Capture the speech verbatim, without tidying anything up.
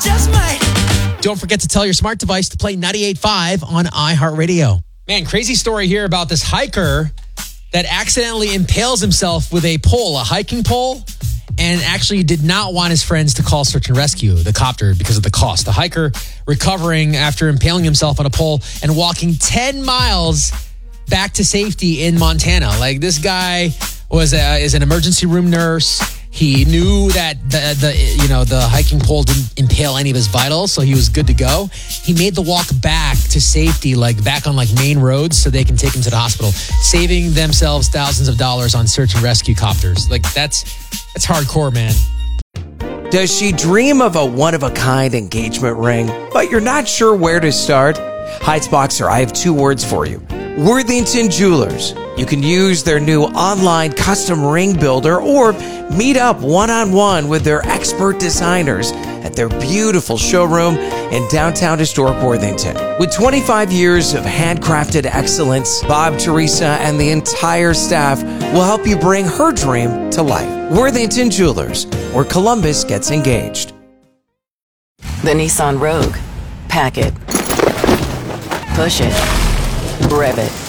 just might. Don't forget to tell your smart device to play ninety-eight point five on iHeartRadio. Man, crazy story here about this hiker that accidentally impales himself with a pole, a hiking pole, and actually did not want his friends to call search and rescue, the copter, because of the cost. The hiker recovering after impaling himself on a pole and walking ten miles back to safety in Montana. Like, this guy was a, is an emergency room nurse. He knew that the, the you know the hiking pole didn't impale any of his vitals, so he was good to go. He made the walk back to safety, like back on like main roads, so they can take him to the hospital, saving themselves thousands of dollars on search and rescue copters. Like, that's that's hardcore, man. Does she dream of a one-of-a-kind engagement ring, but you're not sure where to start? Heights Boxer, I have two words for you. Worthington Jewelers. You can use their new online custom ring builder or meet up one-on-one with their expert designers at their beautiful showroom in downtown historic Worthington. With twenty-five years of handcrafted excellence, Bob, Teresa, and the entire staff will help you bring her dream to life. Worthington Jewelers, where Columbus gets engaged. The Nissan Rogue. Pack it. Push it. Rev it.